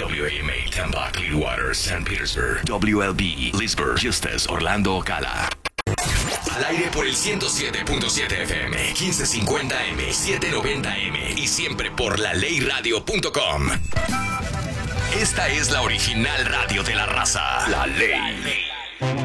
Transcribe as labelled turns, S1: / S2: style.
S1: WAMA Tampa, Clearwater, St. Petersburg. WLB Leesburg, Eustis, Orlando, Ocala. Al aire por el 107.7 FM, 1550M, 790M y siempre por laleyradio.com. Esta es la original radio de la raza. La Ley.